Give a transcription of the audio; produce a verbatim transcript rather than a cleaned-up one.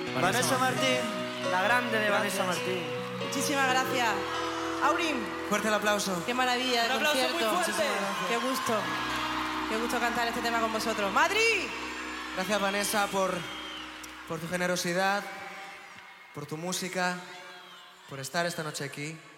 Vanessa Martín. La grande de Vanessa Martín. Muchísimas gracias. Aurim. Fuerte el aplauso. Qué maravilla de Un aplauso concierto. muy fuerte. Qué gusto. Qué gusto cantar este tema con vosotros. ¡Madrid! Gracias, Vanessa, por, por tu generosidad, por tu música, por estar esta noche aquí.